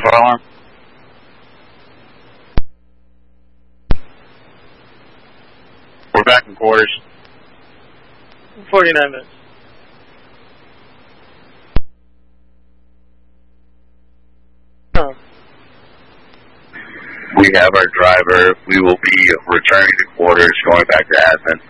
fire alarm? We're back in quarters. 49 minutes. We have our driver. We will be returning to quarters, going back to admin.